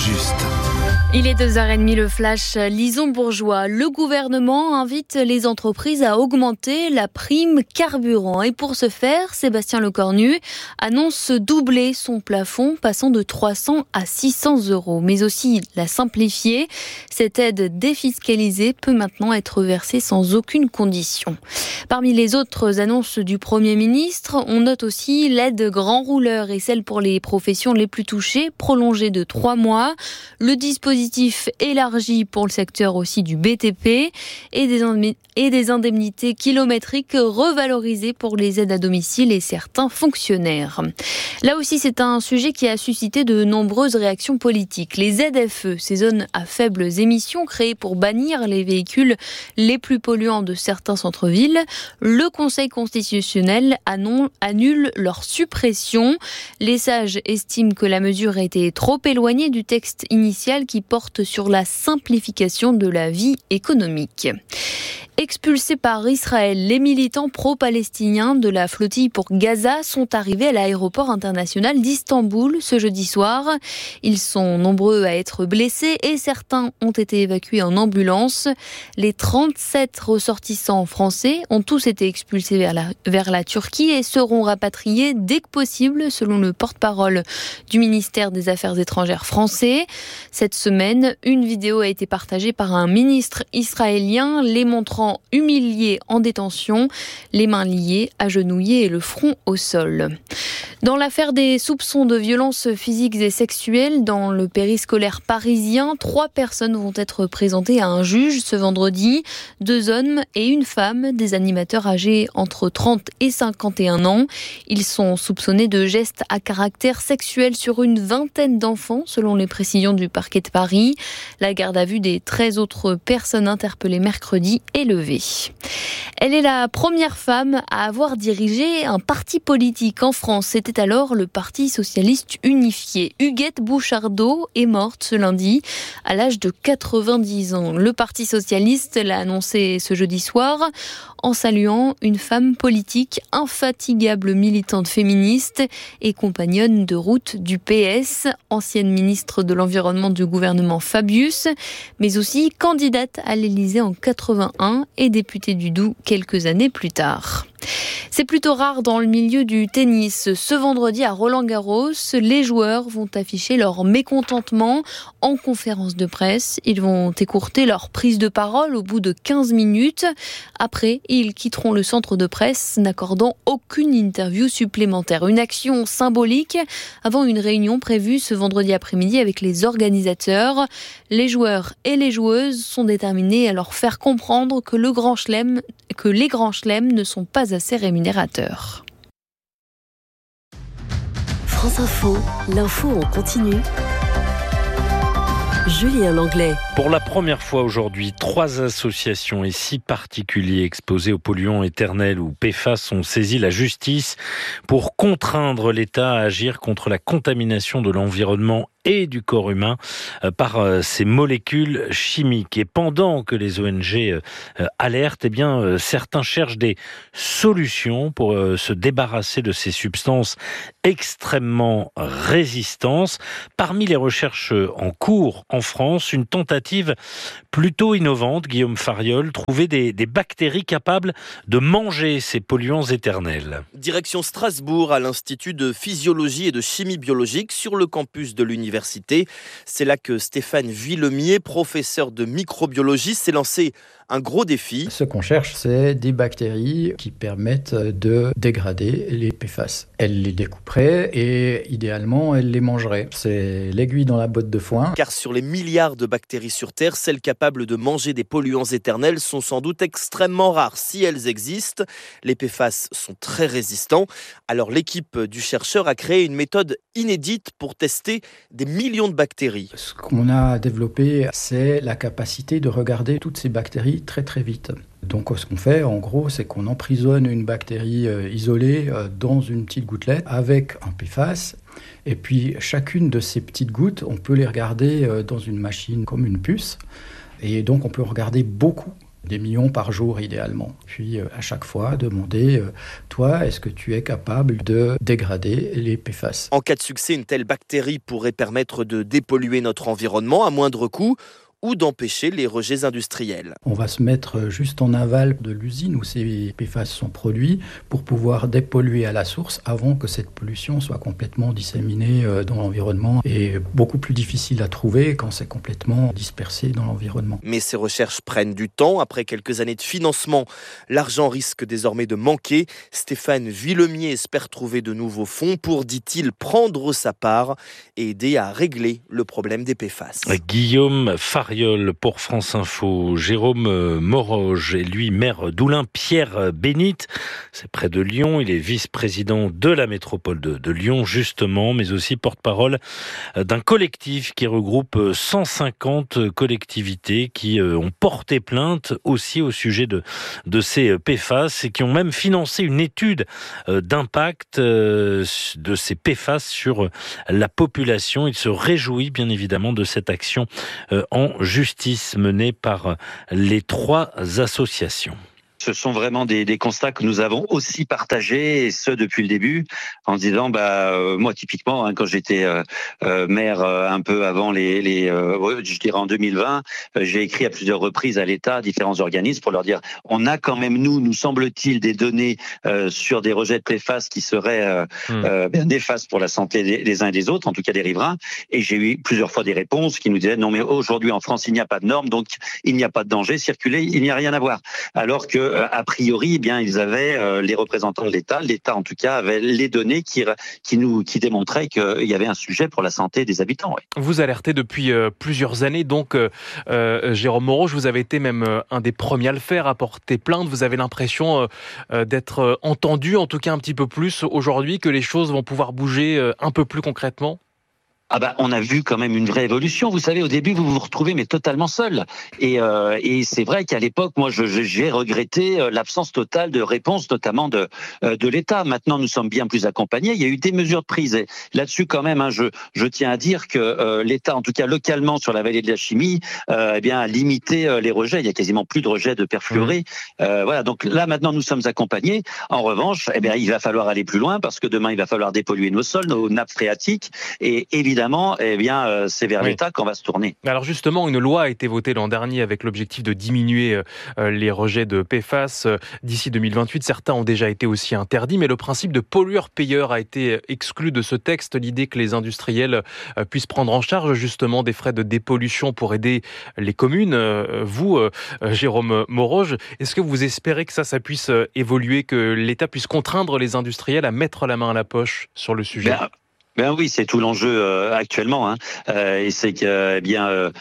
juste. Il est 2h30, le flash Lison Bourgeois. Le gouvernement invite les entreprises à augmenter la prime carburant. Et pour ce faire, Sébastien Lecornu annonce doubler son plafond, passant de 300 à 600 euros. Mais aussi la simplifier. Cette aide défiscalisée peut maintenant être versée sans aucune condition. Parmi les autres annonces du Premier ministre, on note aussi l'aide grand rouleur et celle pour les professions les plus touchées, prolongée de 3 mois. Le dispositif élargi pour le secteur aussi du BTP et des indemnités kilométriques revalorisées pour les aides à domicile et certains fonctionnaires. Là aussi, c'est un sujet qui a suscité de nombreuses réactions politiques. Les ZFE, ces zones à faibles émissions créées pour bannir les véhicules les plus polluants de certains centres-villes, le Conseil constitutionnel annule leur suppression. Les sages estiment que la mesure a été trop éloignée du texte initial qui porte sur la simplification de la vie économique. Expulsés par Israël, les militants pro-palestiniens de la flottille pour Gaza sont arrivés à l'aéroport international d'Istanbul ce jeudi soir. Ils sont nombreux à être blessés et certains ont été évacués en ambulance. Les 37 ressortissants français ont tous été expulsés vers la Turquie et seront rapatriés dès que possible, selon le porte-parole du ministère des Affaires étrangères français. Cette semaine, une vidéo a été partagée par un ministre israélien les montrant humiliés en détention, les mains liées, agenouillés et le front au sol. Dans l'affaire des soupçons de violences physiques et sexuelles dans le périscolaire parisien, 3 personnes vont être présentées à un juge ce vendredi. 2 hommes et une femme, des animateurs âgés entre 30 et 51 ans. Ils sont soupçonnés de gestes à caractère sexuel sur une vingtaine d'enfants, selon les précisions du parquet de Paris. La garde à vue des 13 autres personnes interpellées mercredi est levée. Elle est la première femme à avoir dirigé un parti politique en France. C'était alors le Parti socialiste unifié. Huguette Bouchardot est morte ce lundi à l'âge de 90 ans. Le Parti socialiste l'a annoncé ce jeudi soir en saluant une femme politique infatigable militante féministe et compagnonne de route du PS, ancienne ministre de l'Environnement du gouvernement Fabius, mais aussi candidate à l'Élysée en 81 et députée du Doubs quelques années plus tard. C'est plutôt rare dans le milieu du tennis. Ce vendredi à Roland-Garros, les joueurs vont afficher leur mécontentement en conférence de presse. Ils vont écourter leur prise de parole au bout de 15 minutes. Après, ils quitteront le centre de presse n'accordant aucune interview supplémentaire. Une action symbolique avant une réunion prévue ce vendredi après-midi avec les organisateurs. Les joueurs et les joueuses sont déterminés à leur faire comprendre que les grands chelems ne sont pas assez rémunérateurs. France Info, l'info en continu. Julien Langlais. Pour la première fois aujourd'hui, 3 associations et 6 particuliers exposés aux polluants éternels ou PFAS ont saisi la justice pour contraindre l'État à agir contre la contamination de l'environnement et du corps humain par ces molécules chimiques. Et pendant que les ONG alertent, certains cherchent des solutions pour se débarrasser de ces substances extrêmement résistantes. Parmi les recherches en cours en France, une tentative plutôt innovante, Guillaume Fariol, trouver des bactéries capables de manger ces polluants éternels. Direction Strasbourg, à l'Institut de physiologie et de chimie biologique sur le campus de l'université. C'est là que Stéphane Villemier, professeur de microbiologie, s'est lancé un gros défi. Ce qu'on cherche, c'est des bactéries qui permettent de dégrader les PFAS. Elle les découperait et idéalement, elle les mangerait. C'est l'aiguille dans la botte de foin. Car sur les milliards de bactéries sur Terre, celles capables de manger des polluants éternels sont sans doute extrêmement rares. Si elles existent, les PFAS sont très résistants. Alors l'équipe du chercheur a créé une méthode inédite pour tester des millions de bactéries. Ce qu'on a développé, c'est la capacité de regarder toutes ces bactéries très très vite. Donc ce qu'on fait en gros, c'est qu'on emprisonne une bactérie isolée dans une petite gouttelette avec un PFAS. Et puis chacune de ces petites gouttes, on peut les regarder dans une machine comme une puce. Et donc on peut regarder beaucoup des millions par jour idéalement. Puis à chaque fois, demander, toi, est-ce que tu es capable de dégrader les PFAS ? En cas de succès, une telle bactérie pourrait permettre de dépolluer notre environnement à moindre coût ou d'empêcher les rejets industriels. On va se mettre juste en aval de l'usine où ces PFAS sont produits pour pouvoir dépolluer à la source avant que cette pollution soit complètement disséminée dans l'environnement et beaucoup plus difficile à trouver quand c'est complètement dispersé dans l'environnement. Mais ces recherches prennent du temps. Après quelques années de financement, l'argent risque désormais de manquer. Stéphane Villemier espère trouver de nouveaux fonds pour, dit-il, prendre sa part et aider à régler le problème des PFAS. Guillaume Fariol pour France Info. Jérôme Moroge est lui maire d'Oulin-Pierre Bénite. C'est près de Lyon. Il est vice-président de la métropole de Lyon, justement, mais aussi porte-parole d'un collectif qui regroupe 150 collectivités qui ont porté plainte aussi au sujet de ces PFAS et qui ont même financé une étude d'impact de ces PFAS sur la population. Il se réjouit bien évidemment de cette action en justice menée par les 3 associations. Ce sont vraiment des constats que nous avons aussi partagés, et ce depuis le début, en se disant, moi typiquement, quand j'étais maire un peu avant je dirais en 2020, j'ai écrit à plusieurs reprises à l'État, à différents organismes, pour leur dire, on a quand même nous semble-t-il, des données sur des rejets de PFAS qui seraient néfastes pour la santé des uns et des autres, en tout cas des riverains. Et j'ai eu plusieurs fois des réponses qui nous disaient, non mais aujourd'hui en France il n'y a pas de normes, donc il n'y a pas de danger, circuler, il n'y a rien à voir. Alors que a priori, ils avaient les représentants de l'État en tout cas avait les données qui démontraient qu'il y avait un sujet pour la santé des habitants. Oui. Vous alertez depuis plusieurs années, donc Jérôme Moroge, vous avez été même un des premiers à le faire, à porter plainte. Vous avez l'impression d'être entendu, en tout cas un petit peu plus aujourd'hui, que les choses vont pouvoir bouger un peu plus concrètement ? On a vu quand même une vraie évolution. Vous savez, au début, vous vous retrouvez mais totalement seul. Et c'est vrai qu'à l'époque, moi, j'ai regretté l'absence totale de réponse, notamment de l'État. Maintenant, nous sommes bien plus accompagnés. Il y a eu des mesures de prise. Et là-dessus, quand même, je tiens à dire que l'État, en tout cas localement sur la vallée de la Chimie, a limité les rejets. Il y a quasiment plus de rejets de perfluorés. Voilà. Donc là, maintenant, nous sommes accompagnés. En revanche, il va falloir aller plus loin parce que demain, il va falloir dépolluer nos sols, nos nappes phréatiques, et évidemment, c'est vers l'État qu'on va se tourner. Alors justement, une loi a été votée l'an dernier avec l'objectif de diminuer les rejets de PFAS d'ici 2028. Certains ont déjà été aussi interdits, mais le principe de pollueur-payeur a été exclu de ce texte. L'idée que les industriels puissent prendre en charge justement des frais de dépollution pour aider les communes. Vous, Jérôme Moroge, est-ce que vous espérez que ça puisse évoluer, que l'État puisse contraindre les industriels à mettre la main à la poche sur le sujet ? Oui, c'est tout l'enjeu actuellement, et c'est que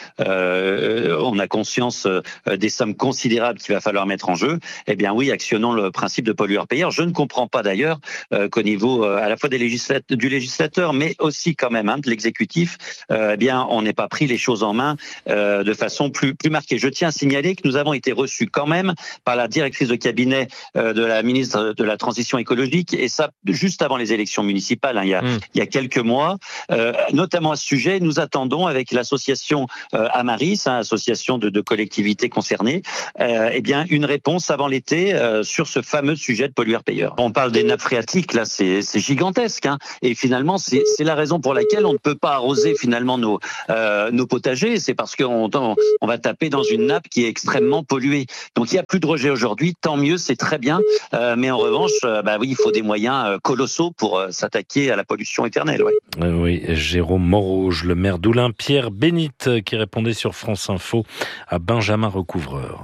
on a conscience des sommes considérables qu'il va falloir mettre en jeu. Oui, actionnons le principe de pollueur-payeur. Je ne comprends pas d'ailleurs qu'au niveau à la fois du législateur, mais aussi quand même de l'exécutif, on n'ait pas pris les choses en main de façon plus marquée. Je tiens à signaler que nous avons été reçus quand même par la directrice de cabinet de la ministre de la Transition écologique, et ça juste avant les élections municipales. Il y a quelques mois, notamment à ce sujet. Nous attendons avec l'association Amaris, association de collectivités concernées, une réponse avant l'été sur ce fameux sujet de pollueur-payeur. On parle des nappes phréatiques, là, c'est gigantesque, et finalement, c'est la raison pour laquelle on ne peut pas arroser finalement nos potagers. C'est parce qu'on va taper dans une nappe qui est extrêmement polluée. Donc il n'y a plus de rejet aujourd'hui, tant mieux, c'est très bien, mais en revanche, il faut des moyens colossaux pour s'attaquer à la pollution éternelle. Oui, Jérôme Moroge, le maire d'Oulin-Pierre Bénite, qui répondait sur France Info à Benjamin Recouvreur.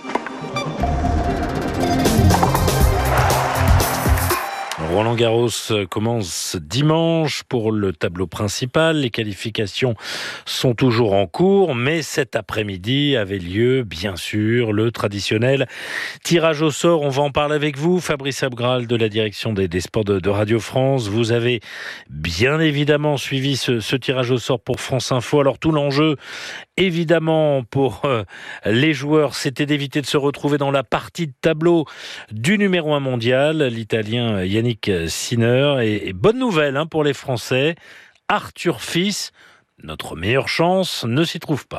Roland Garros commence dimanche pour le tableau principal. Les qualifications sont toujours en cours, mais cet après-midi avait lieu, bien sûr, le traditionnel tirage au sort. On va en parler avec vous, Fabrice Abgral de la direction des sports de Radio France. Vous avez bien évidemment suivi ce tirage au sort pour France Info. Alors tout l'enjeu, évidemment, pour les joueurs, c'était d'éviter de se retrouver dans la partie de tableau du numéro 1 mondial, l'Italien Yannick Sinner. Et bonne nouvelle pour les Français, Arthur Fils, notre meilleure chance, ne s'y trouve pas.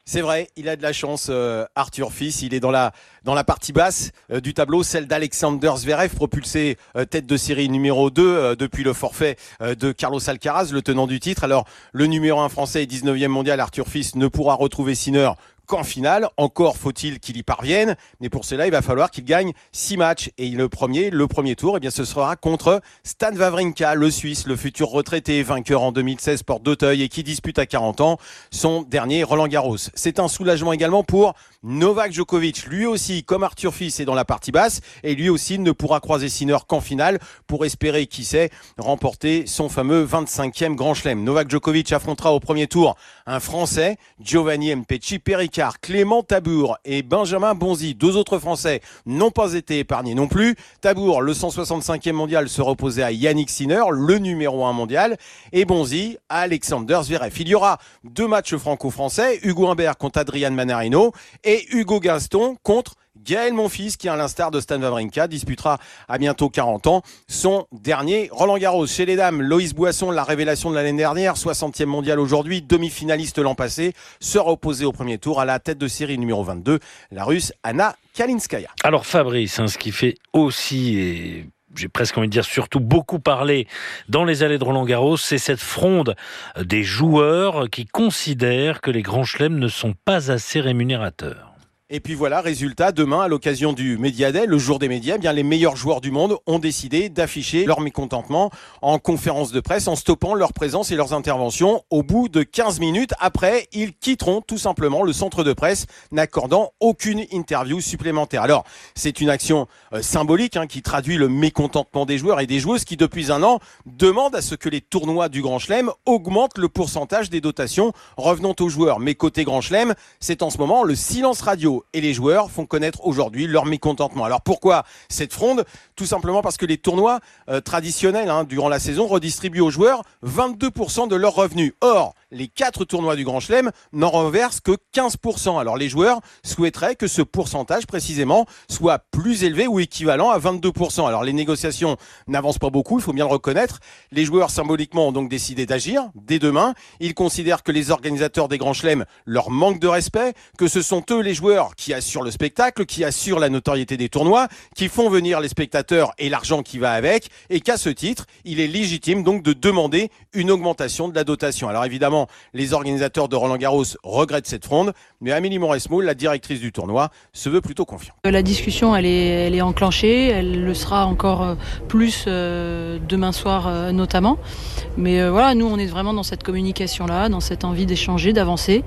C'est vrai, il a de la chance, Arthur Fils. Il est dans la partie basse du tableau, celle d'Alexander Zverev, propulsé tête de série numéro 2 depuis le forfait de Carlos Alcaraz, le tenant du titre. Alors, le numéro 1 français et 19e mondial, Arthur Fils, ne pourra retrouver Sinner qu'en finale. Encore faut-il qu'il y parvienne, mais pour cela, il va falloir qu'il gagne 6 matchs. Et le premier tour, eh bien, ce sera contre Stan Wawrinka, le Suisse, le futur retraité, vainqueur en 2016 porte d'Auteuil et qui dispute à 40 ans son dernier Roland-Garros. C'est un soulagement également pour Novak Djokovic. Lui aussi, comme Arthur Fils, est dans la partie basse et lui aussi ne pourra croiser Sinner qu'en finale pour espérer, qui sait, remporter son fameux 25e Grand Chelem. Novak Djokovic affrontera au premier tour un Français, Giovanni Mpetshi Perricard, Clément Tabour et Benjamin Bonzi. 2 autres Français n'ont pas été épargnés non plus. Tabour, le 165e mondial, sera opposé à Yannick Sinner, le numéro 1 mondial, et Bonzi à Alexander Zverev. Il y aura 2 matchs franco-français, Hugo Humbert contre Adrian Manarino et Hugo Gaston contre Gaël Monfils, qui, à l'instar de Stan Wawrinka, disputera à bientôt 40 ans son dernier Roland-Garros. Chez les dames, Loïs Boisson, la révélation de l'année dernière, 60e mondial aujourd'hui, demi-finaliste l'an passé, sera opposée au premier tour à la tête de série numéro 22, la Russe Anna Kalinskaya. Alors Fabrice, ce qui fait aussi... et j'ai presque envie de dire surtout beaucoup parlé dans les allées de Roland-Garros, c'est cette fronde des joueurs qui considèrent que les grands chelems ne sont pas assez rémunérateurs. Et puis voilà, résultat, demain, à l'occasion du Media Day, le jour des médias, eh bien, les meilleurs joueurs du monde ont décidé d'afficher leur mécontentement en conférence de presse, en stoppant leur présence et leurs interventions au bout de 15 minutes. Après, ils quitteront tout simplement le centre de presse, n'accordant aucune interview supplémentaire. Alors, c'est une action symbolique qui traduit le mécontentement des joueurs et des joueuses qui, depuis un an, demandent à ce que les tournois du Grand Chelem augmentent le pourcentage des dotations revenant aux joueurs. Mais côté Grand Chelem, c'est en ce moment le silence radio. Et les joueurs font connaître aujourd'hui leur mécontentement. Alors pourquoi cette fronde ? Tout simplement parce que les tournois traditionnels durant la saison redistribuent aux joueurs 22% de leurs revenus. Or, les 4 tournois du Grand Chelem n'en reversent que 15%. Alors les joueurs souhaiteraient que ce pourcentage précisément soit plus élevé ou équivalent à 22%. Alors les négociations n'avancent pas beaucoup, il faut bien le reconnaître. Les joueurs symboliquement ont donc décidé d'agir dès demain. Ils considèrent que les organisateurs des Grands Chelems leur manquent de respect, que ce sont eux les joueurs qui assurent le spectacle, qui assurent la notoriété des tournois, qui font venir les spectateurs et l'argent qui va avec, et qu'à ce titre, il est légitime donc de demander une augmentation de la dotation. Alors évidemment, les organisateurs de Roland-Garros regrettent cette fronde, mais Amélie Mauresmo, la directrice du tournoi, se veut plutôt confiante. La discussion, elle est enclenchée, elle le sera encore plus demain soir notamment. Mais voilà, nous on est vraiment dans cette communication-là, dans cette envie d'échanger, d'avancer,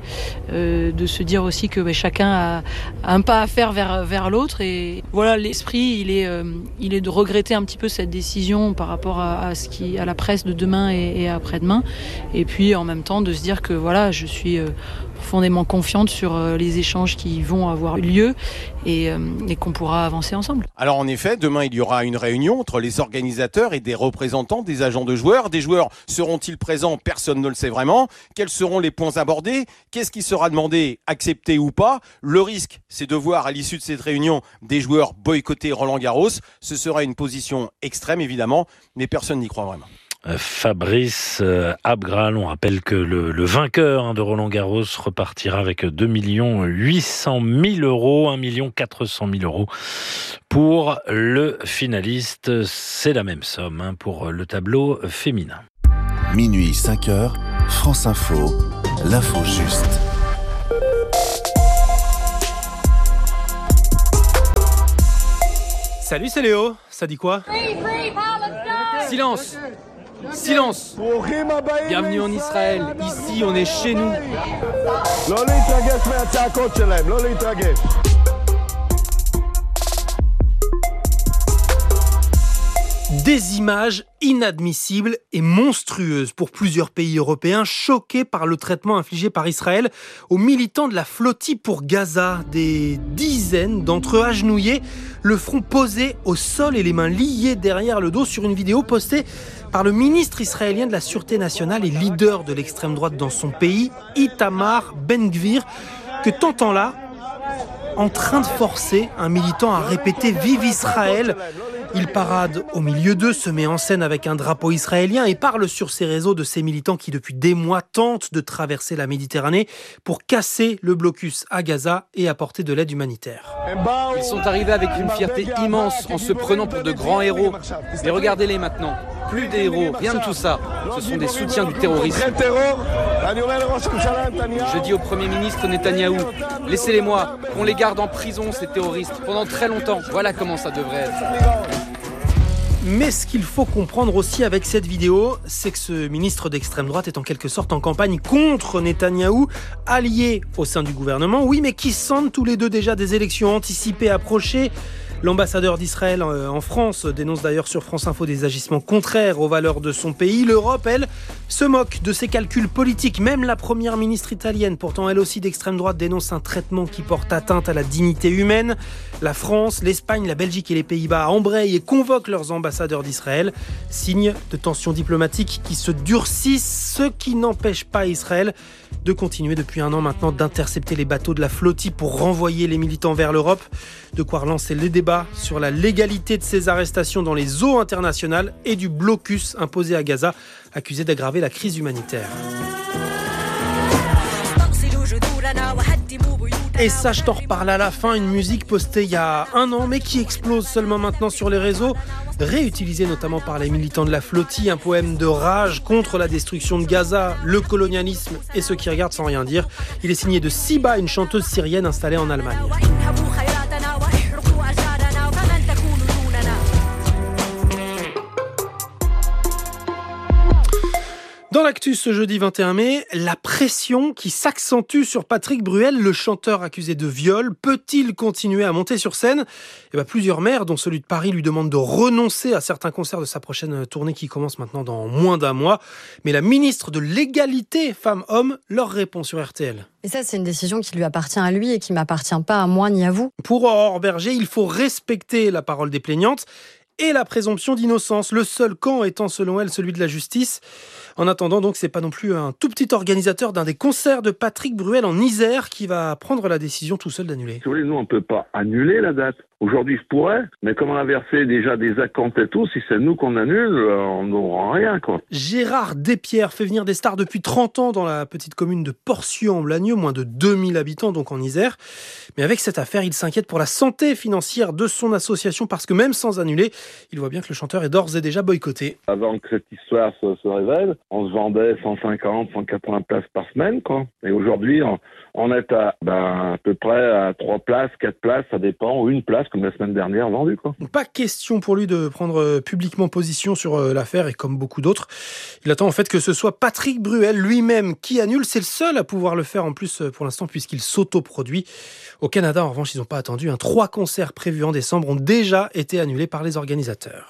de se dire aussi que chacun a un pas à faire vers l'autre. Et voilà, l'esprit, il est de regretter un petit peu cette décision par rapport à la presse de demain et après-demain. Et puis en même temps de se dire que voilà, je suis profondément confiante sur les échanges qui vont avoir lieu et qu'on pourra avancer ensemble. Alors en effet, demain il y aura une réunion entre les organisateurs et des représentants des agents de joueurs. Des joueurs seront-ils présents ? Personne ne le sait vraiment. Quels seront les points abordés ? Qu'est-ce qui sera demandé, accepté ou pas ? Le risque, c'est de voir à l'issue de cette réunion des joueurs boycotter Roland-Garros. Ce sera une position extrême évidemment, mais personne n'y croit vraiment. Fabrice Abgral, on rappelle que le vainqueur de Roland-Garros repartira avec 2 800 000 euros, 1 400 000 euros pour le finaliste. C'est la même somme pour le tableau féminin. Minuit 5h, France Info, l'info juste. Salut, c'est Léo. Ça dit quoi ? Silence ! Silence! Bienvenue en Israël. Ici, on est chez nous. Des images inadmissibles et monstrueuses pour plusieurs pays européens choqués par le traitement infligé par Israël aux militants de la flotille pour Gaza. Des dizaines d'entre eux agenouillés, le front posé au sol et les mains liées derrière le dos sur une vidéo postée par le ministre israélien de la Sûreté nationale et leader de l'extrême droite dans son pays, Itamar Ben-Gvir, que t'entends là en train de forcer un militant à répéter « Vive Israël ». Il parade au milieu d'eux, se met en scène avec un drapeau israélien et parle sur ses réseaux de ces militants qui depuis des mois tentent de traverser la Méditerranée pour casser le blocus à Gaza et apporter de l'aide humanitaire. Ils sont arrivés avec une fierté immense en se prenant pour de grands héros. Mais regardez-les maintenant. Plus des héros, rien de tout ça. Ce sont des soutiens du terrorisme. Je dis au Premier ministre Netanyahou, laissez-les-moi, qu'on les garde en prison ces terroristes pendant très longtemps. Voilà comment ça devrait être. Mais ce qu'il faut comprendre aussi avec cette vidéo, c'est que ce ministre d'extrême droite est en quelque sorte en campagne contre Netanyahou, allié au sein du gouvernement, oui, mais qui sentent tous les deux déjà des élections anticipées approcher. L'ambassadeur d'Israël en France dénonce d'ailleurs sur France Info des agissements contraires aux valeurs de son pays. L'Europe, elle, se moque de ses calculs politiques. Même la première ministre italienne, pourtant elle aussi d'extrême droite, dénonce un traitement qui porte atteinte à la dignité humaine. La France, l'Espagne, la Belgique et les Pays-Bas embrayent et convoquent leurs ambassadeurs d'Israël. Signe de tensions diplomatiques qui se durcissent, ce qui n'empêche pas Israël de continuer depuis un an maintenant d'intercepter les bateaux de la flottille pour renvoyer les militants vers l'Europe. De quoi relancer les débats sur la légalité de ces arrestations dans les eaux internationales et du blocus imposé à Gaza, accusé d'aggraver la crise humanitaire. Et ça, je t'en reparle à la fin, une musique postée il y a un an, mais qui explose seulement maintenant sur les réseaux, réutilisée notamment par les militants de la flottille, un poème de rage contre la destruction de Gaza, le colonialisme et ceux qui regardent sans rien dire. Il est signé de Siba, une chanteuse syrienne installée en Allemagne. Dans l'actu ce jeudi 21 mai, la pression qui s'accentue sur Patrick Bruel, le chanteur accusé de viol. Peut-il continuer à monter sur scène ? Plusieurs maires, dont celui de Paris, lui demandent de renoncer à certains concerts de sa prochaine tournée qui commence maintenant dans moins d'un mois. Mais la ministre de l'égalité femmes-hommes leur répond sur RTL. Et ça, c'est une décision qui lui appartient à lui et qui ne m'appartient pas à moi ni à vous. Pour Aurore Berger, il faut respecter la parole des plaignantes et la présomption d'innocence, le seul camp étant selon elle celui de la justice. En attendant, donc, c'est pas non plus un tout petit organisateur d'un des concerts de Patrick Bruel en Isère qui va prendre la décision tout seul d'annuler. Si vous voulez, nous, on peut pas annuler la date. Aujourd'hui, je pourrais, mais comme on a versé déjà des acomptes et tout, si c'est nous qu'on annule, on n'aura rien, quoi. Gérard Despierres fait venir des stars depuis 30 ans dans la petite commune de Porcieux-en-Blagneux, moins de 2000 habitants, donc en Isère. Mais avec cette affaire, il s'inquiète pour la santé financière de son association parce que même sans annuler, il voit bien que le chanteur est d'ores et déjà boycotté. Avant que cette histoire se révèle, on se vendait 150, 180 places par semaine, quoi. Et aujourd'hui, on est à peu près à 3 places, 4 places, ça dépend, ou une place comme la semaine dernière vendue, quoi. Pas question pour lui de prendre publiquement position sur l'affaire et comme beaucoup d'autres. Il attend en fait que ce soit Patrick Bruel lui-même qui annule. C'est le seul à pouvoir le faire en plus pour l'instant puisqu'il s'autoproduit. Au Canada, en revanche, ils n'ont pas attendu. 3 concerts prévus en décembre ont déjà été annulés par les organisateurs.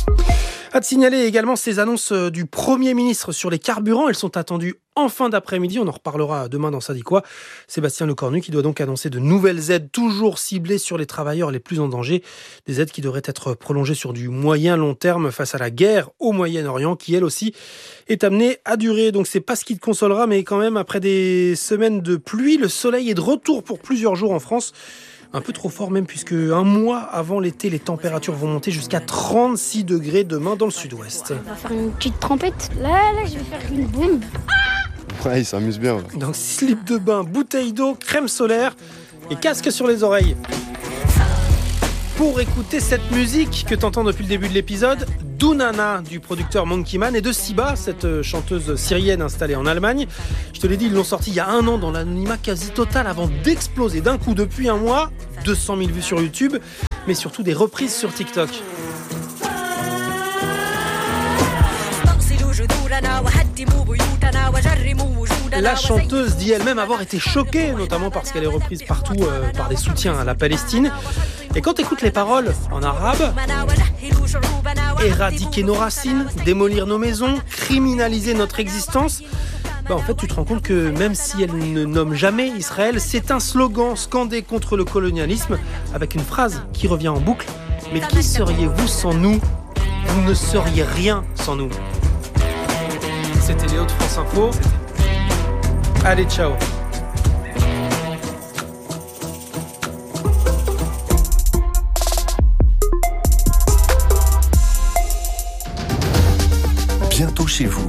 À te signaler également ces annonces du Premier ministre sur les carburants. Elles sont attendues en fin d'après-midi. On en reparlera demain dans Ça dit quoi. Sébastien Lecornu qui doit donc annoncer de nouvelles aides toujours ciblées sur les travailleurs les plus en danger. Des aides qui devraient être prolongées sur du moyen-long terme face à la guerre au Moyen-Orient qui, elle aussi, est amenée à durer. Donc c'est pas ce qui te consolera, mais quand même, après des semaines de pluie, le soleil est de retour pour plusieurs jours en France. Un peu trop fort même, puisque un mois avant l'été, les températures vont monter jusqu'à 36 degrés demain dans le sud-ouest. On va faire une petite trempette. Là, je vais faire une bombe. Ouais, il s'amuse bien. Ouais. Donc slip de bain, bouteille d'eau, crème solaire et casque sur les oreilles. Pour écouter cette musique que t'entends depuis le début de l'épisode, Dunana du producteur Monkey Man et de Siba, cette chanteuse syrienne installée en Allemagne. Je te l'ai dit, ils l'ont sorti il y a un an dans l'anonymat quasi total avant d'exploser d'un coup depuis un mois. 200 000 vues sur YouTube, mais surtout des reprises sur TikTok. La chanteuse dit elle-même avoir été choquée, notamment parce qu'elle est reprise partout par des soutiens à la Palestine. Et quand tu écoutes les paroles en arabe, éradiquer nos racines, démolir nos maisons, criminaliser notre existence, en fait tu te rends compte que même si elle ne nomme jamais Israël, c'est un slogan scandé contre le colonialisme avec une phrase qui revient en boucle. Mais qui seriez-vous sans nous ? Vous ne seriez rien sans nous. C'était Léo de France Info. Allez, ciao. chez vous.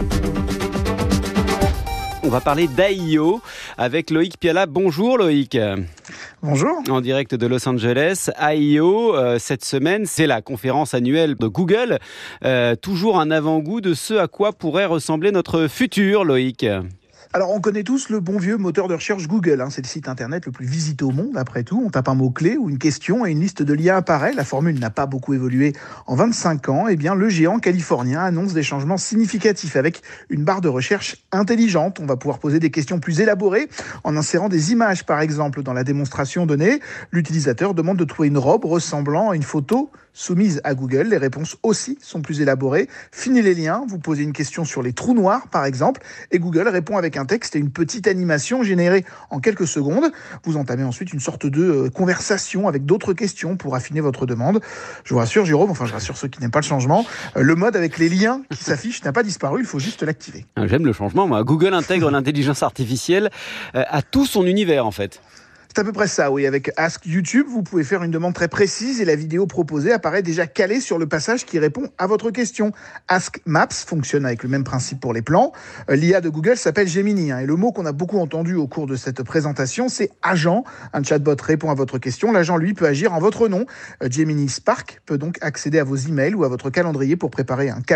On va parler d'AIO avec Loïc Piala. Bonjour Loïc. Bonjour. En direct de Los Angeles. AIO, cette semaine, c'est la conférence annuelle de Google. Toujours un avant-goût de ce à quoi pourrait ressembler notre futur, Loïc. Alors, on connaît tous le bon vieux moteur de recherche Google. C'est le site internet le plus visité au monde, après tout. On tape un mot-clé ou une question et une liste de liens apparaît. La formule n'a pas beaucoup évolué en 25 ans. Eh bien, le géant californien annonce des changements significatifs avec une barre de recherche intelligente. On va pouvoir poser des questions plus élaborées en insérant des images, par exemple. Dans la démonstration donnée, l'utilisateur demande de trouver une robe ressemblant à une photo soumise à Google. Les réponses aussi sont plus élaborées. Fini les liens, vous posez une question sur les trous noirs, par exemple, et Google répond avec un texte et une petite animation générée en quelques secondes. Vous entamez ensuite une sorte de conversation avec d'autres questions pour affiner votre demande. Je vous rassure, Jérôme, je rassure ceux qui n'aiment pas le changement, le mode avec les liens qui s'affichent n'a pas disparu, il faut juste l'activer. J'aime le changement, moi. Google intègre l'intelligence artificielle à tout son univers, en fait. C'est à peu près ça, oui. Avec Ask YouTube, vous pouvez faire une demande très précise et la vidéo proposée apparaît déjà calée sur le passage qui répond à votre question. Ask Maps fonctionne avec le même principe pour les plans. L'IA de Google s'appelle Gemini. Et le mot qu'on a beaucoup entendu au cours de cette présentation, c'est agent. Un chatbot répond à votre question. L'agent, lui, peut agir en votre nom. Gemini Spark peut donc accéder à vos emails ou à votre calendrier pour préparer un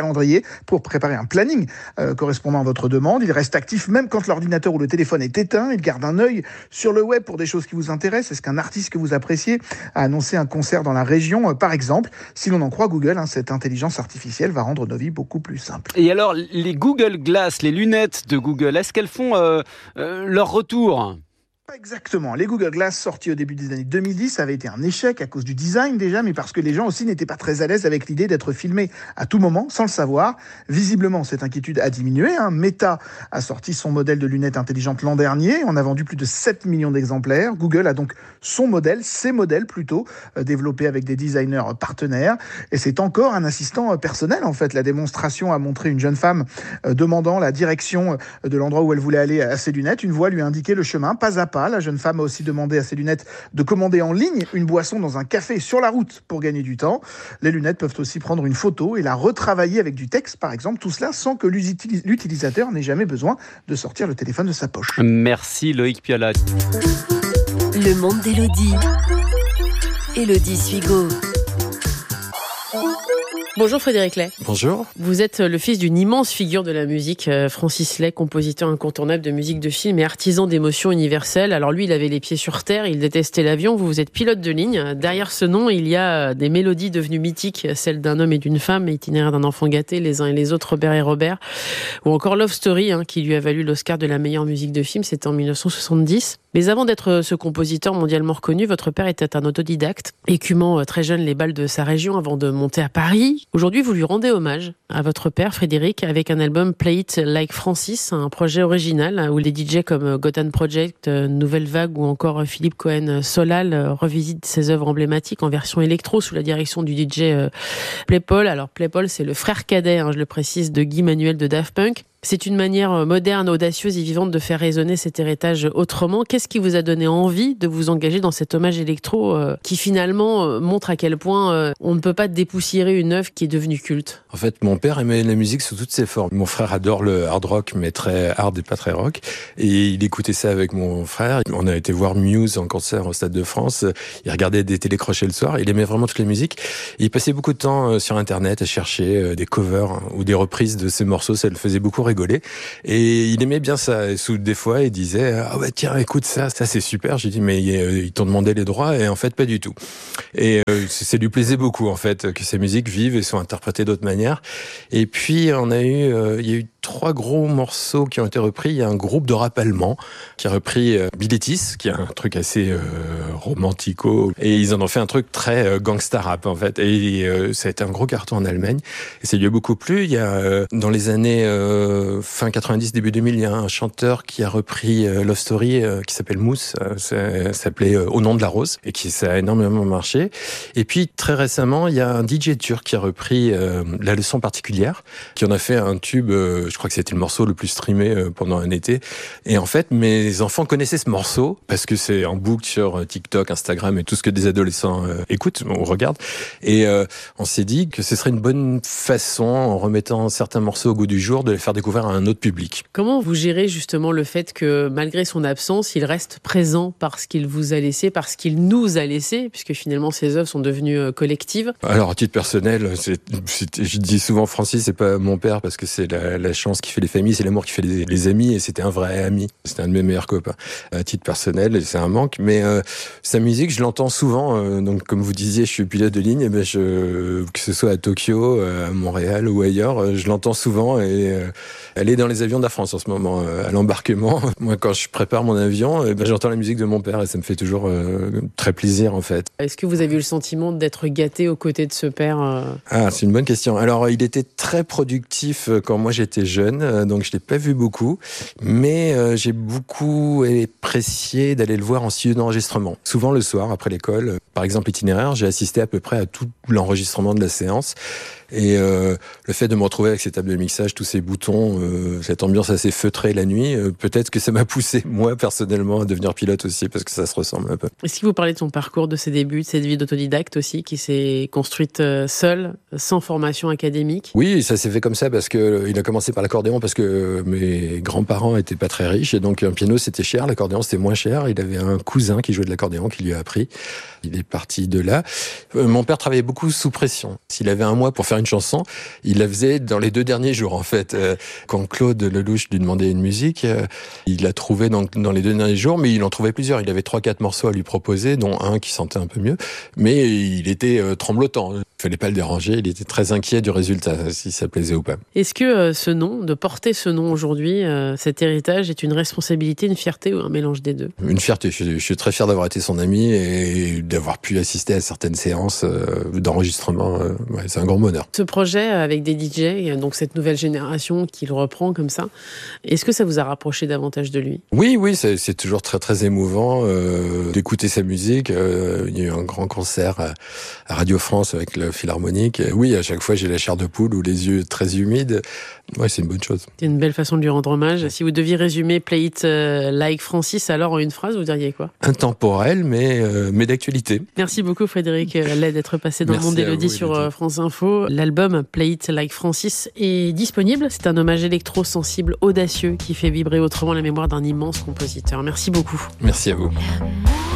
planning correspondant à votre demande. Il reste actif même quand l'ordinateur ou le téléphone est éteint. Il garde un œil sur le web pour des choses qui vous intéressent. Est-ce qu'un artiste que vous appréciez a annoncé un concert dans la région, par exemple? Si l'on en croit Google, cette intelligence artificielle va rendre nos vies beaucoup plus simples. Et alors, les Google Glass, les lunettes de Google, est-ce qu'elles font leur retour ? Pas exactement. Les Google Glass sortis au début des années 2010 avaient été un échec à cause du design déjà, mais parce que les gens aussi n'étaient pas très à l'aise avec l'idée d'être filmés à tout moment sans le savoir. Visiblement, cette inquiétude a diminué. Meta a sorti son modèle de lunettes intelligentes l'an dernier. On a vendu plus de 7 millions d'exemplaires. Google a donc ses modèles plutôt, développés avec des designers partenaires. Et c'est encore un assistant personnel, en fait. La démonstration a montré une jeune femme demandant la direction de l'endroit où elle voulait aller à ses lunettes. Une voix lui a indiqué le chemin, pas à pas. La jeune femme a aussi demandé à ses lunettes de commander en ligne une boisson dans un café sur la route pour gagner du temps. Les lunettes peuvent aussi prendre une photo et la retravailler avec du texte, par exemple. Tout cela sans que l'utilisateur n'ait jamais besoin de sortir le téléphone de sa poche. Merci Loïc Piala. Le monde d'Élodie. Élodie Suigo. Bonjour Frédéric Lay. Bonjour. Vous êtes le fils d'une immense figure de la musique, Francis Lay, compositeur incontournable de musique de film et artisan d'émotions universelles. Alors lui, il avait les pieds sur terre, il détestait l'avion, vous êtes pilote de ligne. Derrière ce nom, il y a des mélodies devenues mythiques, celles d'un homme et d'une femme, itinéraire d'un enfant gâté, les uns et les autres, Robert et Robert. Ou encore Love Story, qui lui a valu l'Oscar de la meilleure musique de film, c'était en 1970. Mais avant d'être ce compositeur mondialement reconnu, votre père était un autodidacte, écumant très jeune les balles de sa région avant de monter à Paris. Aujourd'hui, vous lui rendez hommage à votre père, Frédéric, avec un album Play It Like Francis, un projet original où les DJ comme Gotham Project, Nouvelle Vague ou encore Philippe Cohen Solal revisitent ses œuvres emblématiques en version électro sous la direction du DJ Playpol. Alors Playpol, c'est le frère cadet, je le précise, de Guy Manuel de Daft Punk. C'est une manière moderne, audacieuse et vivante de faire résonner cet héritage autrement. Qu'est-ce qui vous a donné envie de vous engager dans cet hommage électro qui finalement montre à quel point on ne peut pas dépoussiérer une œuvre qui est devenue culte? En fait, mon père aimait la musique sous toutes ses formes. Mon frère adore le hard rock, mais très hard et pas très rock. Et il écoutait ça avec mon frère. On a été voir Muse en concert au Stade de France. Il regardait des télécrochets le soir. Il aimait vraiment toutes les musiques. Et il passait beaucoup de temps sur Internet à chercher des covers ou des reprises de ses morceaux. Ça le faisait beaucoup rigoler. Et il aimait bien ça. Et des fois, il disait « Ah ouais, tiens, écoute ça c'est super. » J'ai dit « Mais ils t'ont demandé les droits ?» Et en fait, pas du tout. Et ça lui plaisait beaucoup, en fait, que ces musiques vivent et soient interprétées d'autres manières. Et puis, il y a eu 3 gros morceaux qui ont été repris. Il y a un groupe de rap allemand qui a repris Bilitis, qui est un truc assez romantico. Et ils en ont fait un truc très gangsta rap, en fait. Et ça a été un gros carton en Allemagne. Et ça lui a beaucoup plu. Il y a, dans les années fin 90, début 2000, il y a un chanteur qui a repris Love Story qui s'appelle Mousse. Ça s'appelait Au nom de la rose. Et ça a énormément marché. Et puis, très récemment, il y a un DJ turc qui a repris La leçon particulière, qui en a fait un tube, je crois que c'était le morceau le plus streamé pendant un été. Et en fait, mes enfants connaissaient ce morceau parce que c'est en boucle sur TikTok, Instagram et tout ce que des adolescents écoutent, on regarde. Et on s'est dit que ce serait une bonne façon, en remettant certains morceaux au goût du jour, de les faire découvrir à un autre public. Comment vous gérez justement le fait que malgré son absence, il reste présent parce qu'il vous a laissé, parce qu'il nous a laissé, puisque finalement ses œuvres sont devenues collectives? Alors à titre personnel, je dis souvent Francis, c'est pas mon père parce que c'est la chance qui fait les familles, c'est l'amour qui fait les amis, et c'était un vrai ami. C'était un de mes meilleurs copains. À titre personnel, c'est un manque, mais sa musique, je l'entends souvent. Donc comme vous disiez, je suis pilote de ligne, et que ce soit à Tokyo, à Montréal ou ailleurs, je l'entends souvent, et elle est dans les avions d'Air France en ce moment, à l'embarquement. Moi, quand je prépare mon avion, j'entends la musique de mon père et ça me fait toujours très plaisir en fait. Est-ce que vous avez eu le sentiment d'être gâté aux côtés de ce père? Ah, c'est une bonne question. Alors, il était très productif quand moi j'étais jeune, donc je l'ai pas vu beaucoup, mais j'ai beaucoup apprécié d'aller le voir en studio d'enregistrement. Souvent le soir, après l'école. Par exemple, Itinéraire, j'ai assisté à peu près à tout l'enregistrement de la séance. Et le fait de me retrouver avec ces tables de mixage, tous ces boutons, cette ambiance assez feutrée la nuit, peut-être que ça m'a poussé, moi, personnellement, à devenir pilote aussi, parce que ça se ressemble un peu. Est-ce que vous parlez de son parcours, de ses débuts, de cette vie d'autodidacte aussi, qui s'est construite seule, sans formation académique? Oui, ça s'est fait comme ça, parce que il a commencé par l'accordéon, parce que mes grands-parents étaient pas très riches, et donc un piano c'était cher, l'accordéon c'était moins cher. Il avait un cousin qui jouait de l'accordéon, qui lui a appris. Il est parti de là. Mon père travaillait beaucoup sous pression. S'il avait un mois pour faire une chanson, il la faisait dans les 2 derniers jours, en fait. Quand Claude Lelouch lui demandait une musique, il l'a trouvé dans les 2 derniers jours, mais il en trouvait plusieurs. Il avait 3-4 morceaux à lui proposer, dont un qui sentait un peu mieux, mais il était tremblotant. Il fallait pas le déranger, il était très inquiet du résultat, si ça plaisait ou pas. Est-ce que ce nom, de porter ce nom aujourd'hui, cet héritage, est une responsabilité, une fierté ou un mélange des deux? Une fierté. Je suis très fier d'avoir été son ami et d'avoir pu assister à certaines séances d'enregistrement. C'est un grand bonheur. Ce projet avec des DJ, donc cette nouvelle génération qui le reprend comme ça, est-ce que ça vous a rapproché davantage de lui? Oui, c'est toujours très très émouvant d'écouter sa musique. Il y a eu un grand concert à Radio France avec le Philharmonique. Oui, à chaque fois j'ai la chair de poule ou les yeux très humides. Ouais, c'est une bonne chose. C'est une belle façon de lui rendre hommage. Si vous deviez résumer Play It Like Francis, alors en une phrase, vous diriez quoi? Intemporel, mais d'actualité. Merci beaucoup Frédéric Lay d'être passé dans le monde d'Élodie sur France Info. L'album Play It Like Francis est disponible. C'est un hommage électro-sensible, audacieux, qui fait vibrer autrement la mémoire d'un immense compositeur. Merci beaucoup. Merci à vous.